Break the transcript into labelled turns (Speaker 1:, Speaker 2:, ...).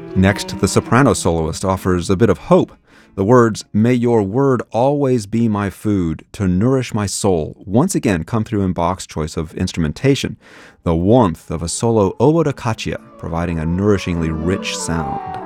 Speaker 1: Next, the soprano soloist offers a bit of hope. The words, "May your word always be my food to nourish my soul," once again come through in Bach's choice of instrumentation, the warmth of a solo oboe da caccia providing a nourishingly rich sound.